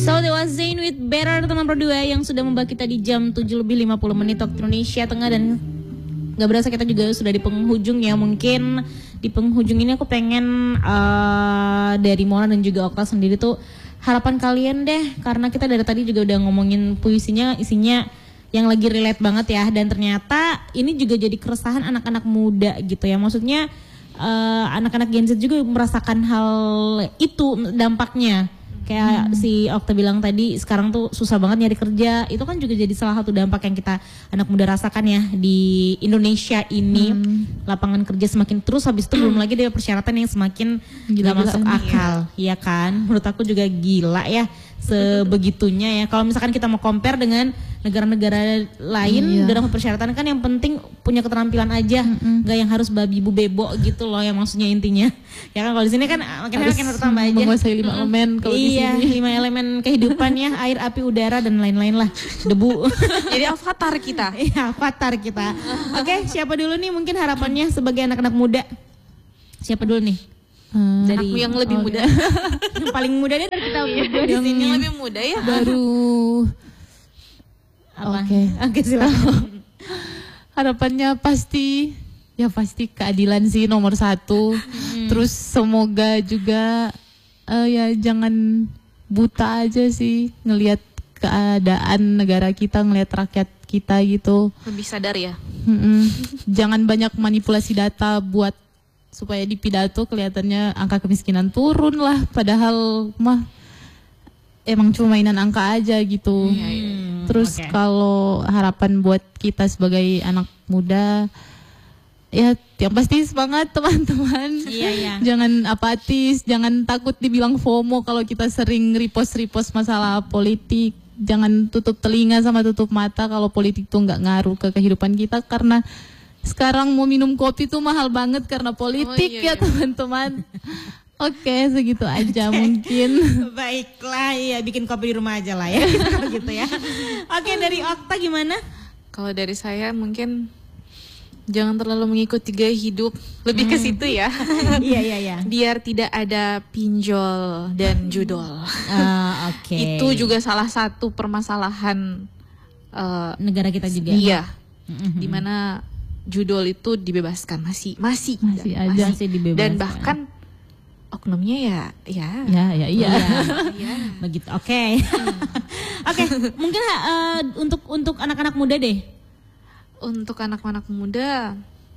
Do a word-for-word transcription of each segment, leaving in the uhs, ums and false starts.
So that was Zain with Better, teman berdua yang sudah membawa kita di jam tujuh lebih lima puluh menit waktu Indonesia Tengah. Dan gak berasa kita juga sudah di penghujung ya. Mungkin di penghujung ini aku pengen uh, dari Mona dan juga Okta sendiri tuh harapan kalian deh. Karena kita dari tadi juga udah ngomongin puisinya, isinya yang lagi relate banget ya. Dan ternyata ini juga jadi keresahan anak-anak muda gitu ya. Maksudnya uh, anak-anak Gen Z juga merasakan hal itu dampaknya. Kayak hmm. si Okta bilang tadi, sekarang tuh susah banget nyari kerja. Itu kan juga jadi salah satu dampak yang kita anak muda rasakan ya di Indonesia ini. hmm. Lapangan kerja semakin terus, habis itu belum lagi ada persyaratan yang semakin gak masuk akal. Iya kan, menurut aku juga gila ya sebegitunya ya. Kalau misalkan kita mau compare dengan negara-negara lain, iya. dalam persyaratan kan yang penting punya keterampilan aja, mm-mm. gak yang harus babi bu bebo gitu loh, yang maksudnya intinya. Ya kan kalau di sini kan makin makin bertambah aja. Menguasai lima elemen kalau di iya, sini. Iya, lima elemen kehidupan ya, air, api, udara dan lain-lain lah, debu. Jadi avatar kita. Iya, avatar kita. Oke, siapa dulu nih mungkin harapannya sebagai anak-anak muda? Siapa dulu nih? Hmm. Dari aku yang lebih oh, muda. Yang paling muda nih dari kita berdua di yang sini. Yang lebih muda ya. Baru Oke, okay. Oke okay, silakan. Harapannya pasti, ya pasti keadilan sih nomor satu. Hmm. Terus semoga juga uh, ya jangan buta aja sih ngelihat keadaan negara kita, ngelihat rakyat kita gitu. Lebih sadar ya. Mm-mm. Jangan banyak manipulasi data buat supaya di pidato kelihatannya angka kemiskinan turun lah, padahal mah emang cuma mainan angka aja gitu. Hmm, Terus okay. kalau harapan buat kita sebagai anak muda, ya yang pasti semangat teman-teman. Iya, iya. Jangan apatis, jangan takut dibilang FOMO kalau kita sering repost-repost masalah politik. Jangan tutup telinga sama tutup mata kalau politik tuh nggak ngaruh ke kehidupan kita, karena sekarang mau minum kopi tuh mahal banget karena politik. Oh, iya, ya teman-teman. Oke, segitu aja okay. mungkin. Baiklah, ya bikin kopi di rumah aja lah ya. Gitu ya. Oke, dari Okta gimana? Kalau dari saya mungkin jangan terlalu mengikuti gaya hidup, lebih hmm. ke situ ya. Iya iya iya. Biar tidak ada pinjol dan judol. Uh, Oke. Okay. Itu juga salah satu permasalahan uh, negara kita juga. Iya. Mm-hmm. Dimana judol itu dibebaskan, masih masih masih dan, aja masih dibebaskan. Dan bahkan oknumnya ya ya ya ya iya ya. Begitu. Oke. Okay. Oke, okay, mungkin uh, untuk untuk anak-anak muda deh. Untuk anak-anak muda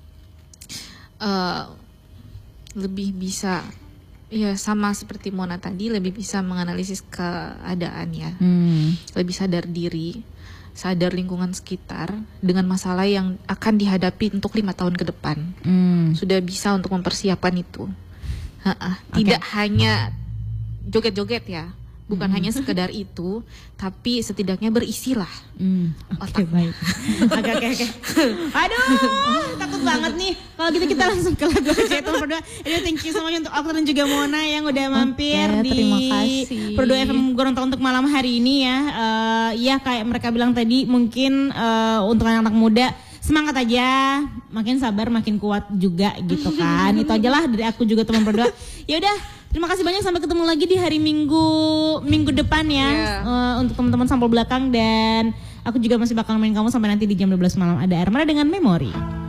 uh, lebih bisa ya sama seperti Mona tadi, lebih bisa menganalisis keadaan ya. Hmm. Lebih sadar diri, sadar lingkungan sekitar dengan masalah yang akan dihadapi untuk lima tahun ke depan. Hmm. Sudah bisa untuk mempersiapkan itu. Ha-ha. Tidak okay. hanya joget-joget ya, bukan hmm. hanya sekedar itu, tapi setidaknya berisilah. Hmm. Oke okay, baik. Oke oke oke. Aduh, takut banget nih. Kalau gitu kita langsung ke lagu aja teman berdua. Jadi thank you so much untuk Okta dan juga Mona yang udah mampir okay, di Berdua F M Gorontalo untuk malam hari ini ya. Uh, ya kayak mereka bilang tadi, mungkin uh, untuk anak-anak muda semangat aja, makin sabar makin kuat juga gitu kan. Itu aja lah dari aku juga teman berdua. Ya udah, terima kasih banyak, sampai ketemu lagi di hari Minggu minggu depan ya. Yeah. Uh, untuk teman-teman sampul belakang, dan aku juga masih bakal main kamu sampai nanti di jam dua belas malam. Ada Armada dengan Memori.